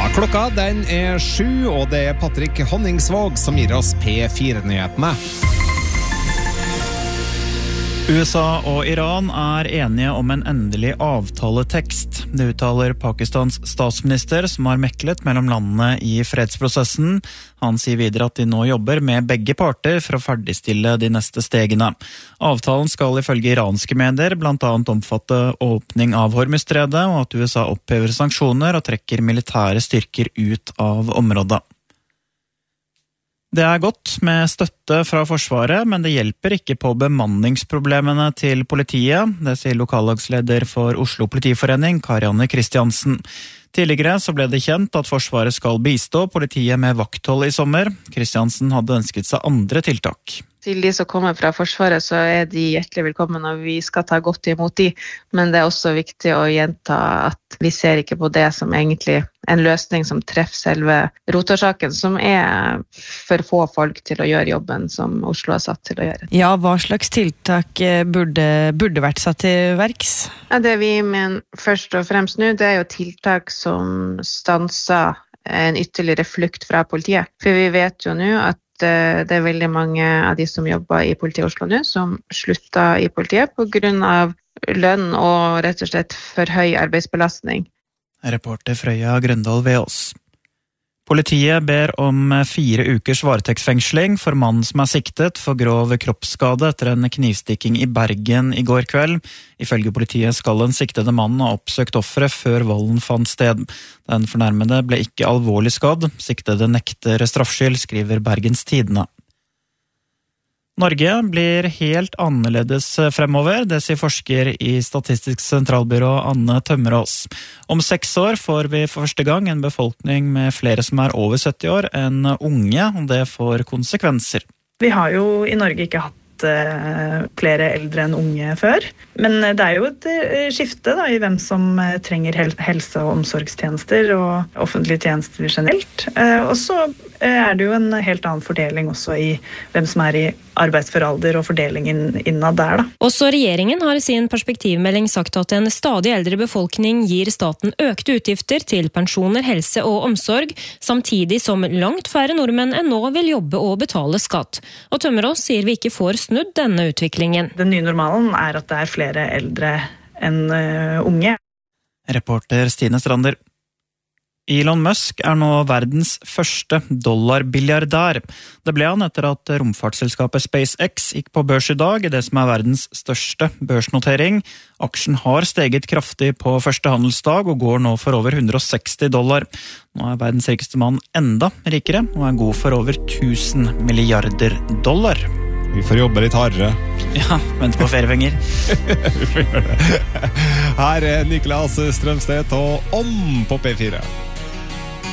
Klokka den 7, og det Patrick Honningsvåg som gir oss P4-nyhetene. USA og Iran enige om en endelig avtaletekst. Det uttaler Pakistans statsminister, som har meklet mellom landene i fredsprosessen. Han sier videre at de nå jobber med begge parter for å ferdigstille de neste stegene. Avtalen skal ifølge iranske medier blant annet omfatte åpning av Hormuzstredet, og at USA opphever sanksjoner og trekker militære styrker ut av området. Det godt med støtte fra Forsvaret, men det hjelper ikke på bemanningsproblemene til politiet. Det sier lokallagsleder for Oslo Politiforening, Karianne Kristiansen. Tidligere så ble det kjent at Forsvaret skal bistå politiet med vakthold i sommer. Kristiansen hadde ønsket seg andre tiltak. Til de som kommer fra Forsvaret, så de hjertelig velkommen, og vi skal ta godt imot de. Men det også viktig å gjenta at vi ser ikke på det som egentlig en løsning som treffer selve rotårsaken, som for få folk til å gjøre jobben som Oslo har satt til å gjøre. Ja, hva slags tiltak burde vært satt til verks? Ja, det vi mener først og fremst nå, det jo tiltak som stanser en ytterligere flukt fra politiet. For vi vet jo nå at det veldig mange av de som jobber i politiet i Oslo nå, som slutter i politiet på grunn av lønn og rett og slett for høy arbeidsbelastning. Reporter Frøya Grøndal ved oss. Politiet ber om 4 ukers varetektsfengsling for mannen som siktet for grov kroppsskade etter en knivstikking i Bergen i går kveld. Ifølge politiet skal den siktede mannen ha oppsøkt offeret før volden fant sted. Den fornærmede ble ikke alvorlig skadd. Siktede nekter straffskyld, skriver Bergens Tidende. Norge blir helt annerledes fremover, det sier forsker i Statistisk sentralbyrå Anne Tømmerås. Om 6 år får vi for første gang en befolkning med flere som over 70 år enn unge, og det får konsekvenser. Vi har jo i Norge ikke hatt flere eldre enn unge før, men det jo et skifte i hvem som trenger helse- og omsorgstjenester og offentlige tjenester generelt. Og så det jo en helt annen fordeling også i hvem som i arbeidsfør alder og fordelingen innad der. Også regjeringen har i sin perspektivmelding sagt at en stadig eldre befolkning gir staten økte utgifter til pensjoner, helse og omsorg, samtidig som langt færre nordmenn enn nå vil jobbe og betale skatt. Og Tømmerås sier vi ikke får snudd denne utviklingen. Den nye normalen at det flere eldre enn unge. Reporter Stine Strander. Elon Musk nå verdens første dollarbilliardær. Det ble han etter at romfartsselskapet SpaceX gikk på børs i dag, det som verdens største børsnotering. Aksjen har steget kraftig på første handelsdag og går nå for over $160. Nå verdens rikeste mann enda rikere og god for over $1000 milliarder. Vi får jobbe litt hardere. Ja, vent på feriepenger. Vi får gjøre det. Her Niklas Strømstedt og Om på P4.